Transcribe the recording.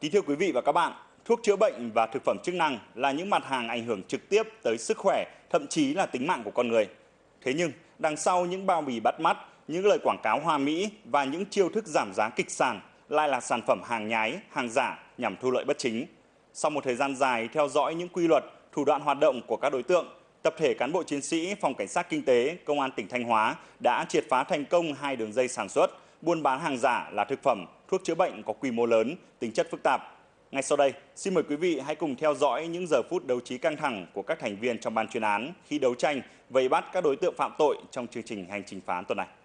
Kính thưa quý vị và các bạn, thuốc chữa bệnh và thực phẩm chức năng là những mặt hàng ảnh hưởng trực tiếp tới sức khỏe, thậm chí là tính mạng của con người. Thế nhưng, đằng sau những bao bì bắt mắt, những lời quảng cáo hoa mỹ và những chiêu thức giảm giá kịch sàn lại là sản phẩm hàng nhái, hàng giả nhằm thu lợi bất chính. Sau một thời gian dài theo dõi những quy luật, thủ đoạn hoạt động của các đối tượng, tập thể cán bộ chiến sĩ Phòng Cảnh sát Kinh tế, Công an tỉnh Thanh Hóa đã triệt phá thành công 2 đường dây sản xuất, buôn bán hàng giả là thực phẩm, thuốc chữa bệnh có quy mô lớn, tính chất phức tạp. Ngay sau đây, xin mời quý vị hãy cùng theo dõi những giờ phút đấu trí căng thẳng của các thành viên trong ban chuyên án khi đấu tranh vây bắt các đối tượng phạm tội trong chương trình hành trình phá án tuần này.